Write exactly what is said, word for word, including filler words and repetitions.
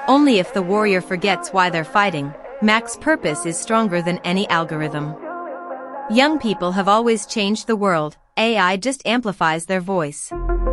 Only if the warrior forgets why they're fighting, Mac's purpose is stronger than any algorithm. Young people have always changed the world, A I just amplifies their voice.